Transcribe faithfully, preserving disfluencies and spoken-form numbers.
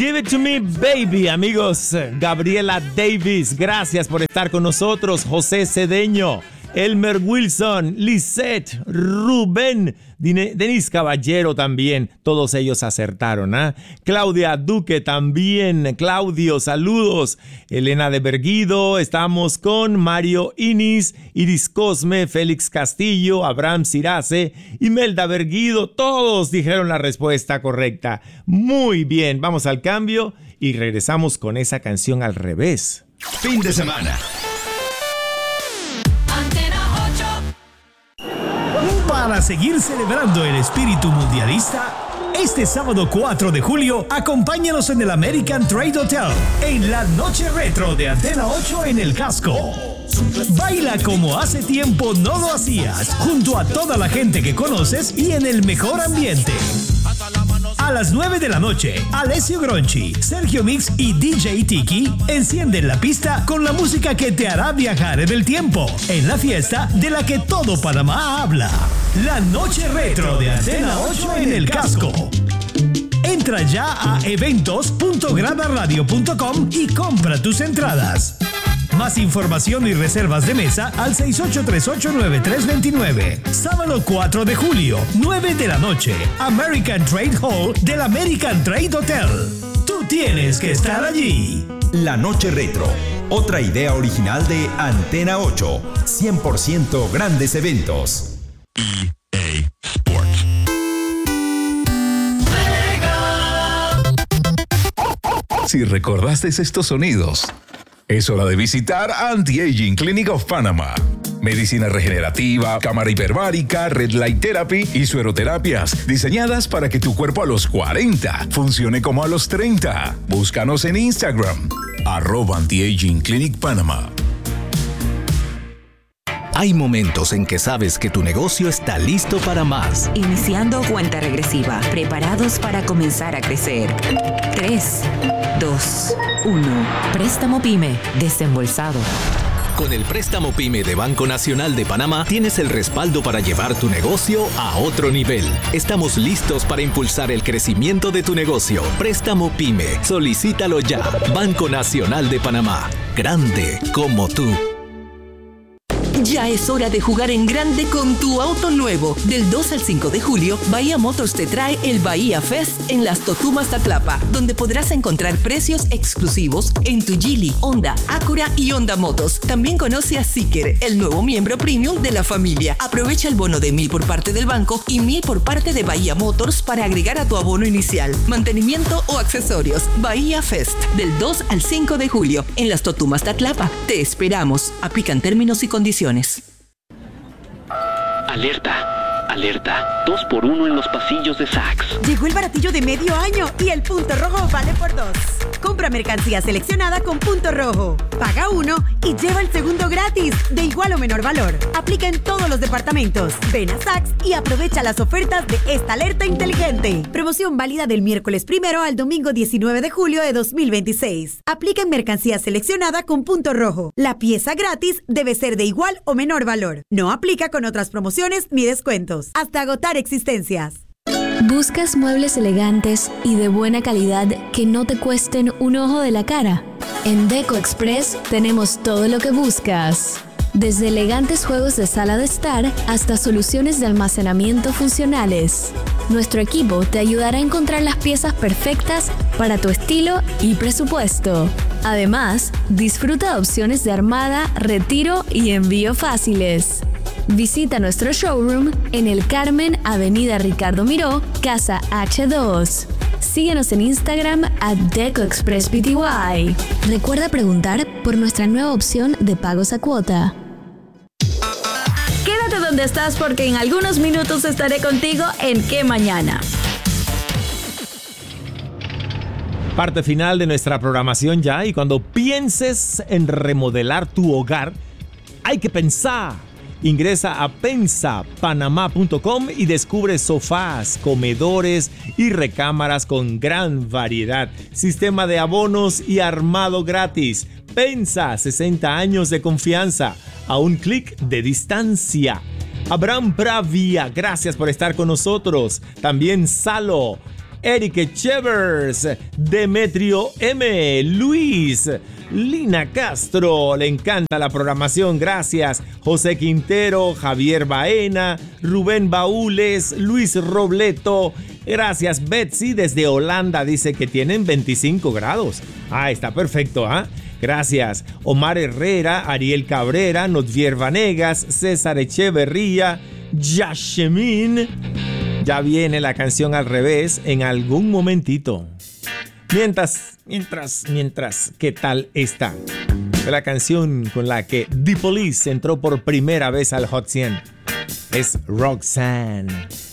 Give it to me, baby, amigos. Gabriela Davis, gracias por estar con nosotros. José Cedeño, Elmer Wilson, Lisette, Rubén, Denise Caballero también. Todos ellos acertaron, ¿eh? Claudia Duque también. Claudio, saludos. Elena de Berguido, estamos con Mario Inis, Iris Cosme, Félix Castillo, Abraham Cirace, Imelda Berguido. Todos dijeron la respuesta correcta. Muy bien, vamos al cambio y regresamos con esa canción al revés. Fin de semana. Para seguir celebrando el espíritu mundialista, este sábado cuatro de julio, acompáñanos en el American Trade Hotel, en la noche retro de Antena ocho en el Casco. Baila como hace tiempo no lo hacías, junto a toda la gente que conoces y en el mejor ambiente. A las nueve de la noche, Alessio Gronchi, Sergio Mix y D J Tiki encienden la pista con la música que te hará viajar en el tiempo, en la fiesta de la que todo Panamá habla. La noche retro de Antena ocho en el Casco. Entra ya a eventos punto grada radio punto com y compra tus entradas. Más información y reservas de mesa al seis ocho tres ocho nueve tres dos nueve. Sábado cuatro de julio, nueve de la noche, American Trade Hall del American Trade Hotel. Tú tienes que estar allí. La noche retro, otra idea original de Antena ocho. cien por ciento grandes eventos. E A Sports. Si recordaste estos sonidos, es hora de visitar Anti-Aging Clinic of Panama. Medicina regenerativa, cámara hiperbárica, red light therapy y sueroterapias diseñadas para que tu cuerpo a los cuarenta funcione como a los treinta. Búscanos en Instagram, arroba Anti-Aging Clinic Panama. Hay momentos en que sabes que tu negocio está listo para más. Iniciando cuenta regresiva, preparados para comenzar a crecer. tres, dos, uno. Préstamo PYME, desembolsado. Con el préstamo PYME de Banco Nacional de Panamá tienes el respaldo para llevar tu negocio a otro nivel. Estamos listos para impulsar el crecimiento de tu negocio. Préstamo PYME, solicítalo ya. Banco Nacional de Panamá, grande como tú. Ya es hora de jugar en grande con tu auto nuevo. Del dos al cinco de julio, Bahía Motors te trae el Bahía Fest en las Totumas Tatlapa, donde podrás encontrar precios exclusivos en tu Geely, Honda, Acura y Honda Motos. También conoce a Seeker, el nuevo miembro premium de la familia. Aprovecha el bono de mil por parte del banco y mil por parte de Bahía Motors para agregar a tu abono inicial, mantenimiento o accesorios. Bahía Fest, del dos al cinco de julio, en las Totumas Tatlapa. Te esperamos. Aplican términos y condiciones. Alerta, alerta, dos por uno en los pasillos de Saks. Llegó el baratillo de medio año y el punto rojo vale por dos. Compra mercancía seleccionada con punto rojo. Paga uno y lleva el segundo gratis, de igual o menor valor. Aplica en todos los departamentos. Ven a Saks y aprovecha las ofertas de esta alerta inteligente. Promoción válida del miércoles primero al domingo diecinueve de julio de dos mil veintiséis. Aplica en mercancía seleccionada con punto rojo. La pieza gratis debe ser de igual o menor valor. No aplica con otras promociones ni descuentos. Hasta agotar existencias. ¿Buscas muebles elegantes y de buena calidad que no te cuesten un ojo de la cara? En Deco Express tenemos todo lo que buscas. Desde elegantes juegos de sala de estar hasta soluciones de almacenamiento funcionales. Nuestro equipo te ayudará a encontrar las piezas perfectas para tu estilo y presupuesto. Además, disfruta de opciones de armada, retiro y envío fáciles. Visita nuestro showroom en El Carmen, Avenida Ricardo Miró, Casa H dos. Síguenos en Instagram at Deco Express P T Y. Recuerda preguntar por nuestra nueva opción de pagos a cuota. Quédate donde estás porque en algunos minutos estaré contigo en ¿Qué Mañana? Parte final de nuestra programación ya, y cuando pienses en remodelar tu hogar, hay que pensar. Ingresa a pensa panamá punto com y descubre sofás, comedores y recámaras con gran variedad. Sistema de abonos y armado gratis. Pensa, sesenta años de confianza a un clic de distancia. Abraham Bravia, gracias por estar con nosotros. También Salo, Eric Chevers, Demetrio M, Luis, Lina Castro, le encanta la programación, gracias. José Quintero, Javier Baena, Rubén Baúles, Luis Robleto, gracias. Betsy desde Holanda dice que tienen veinticinco grados. Ah, está perfecto, ¿ah? ¿eh? Gracias. Omar Herrera, Ariel Cabrera, Notvier Vanegas, César Echeverría, Yashemin. Ya viene la canción al revés en algún momentito. Mientras, mientras, mientras, ¿qué tal está? La canción con la que The Police entró por primera vez al Hot cien es Roxanne.